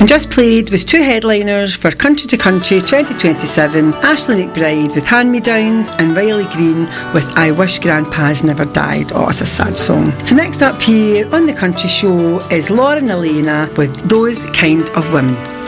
And just played was two headliners for Country to Country 2027, Ashley McBride with Hand Me Downs and Riley Green with I Wish Grandpa's Never Died. Oh, it's a sad song. So next up here on the Country Show is Laura and Elena with Those Kind of Women.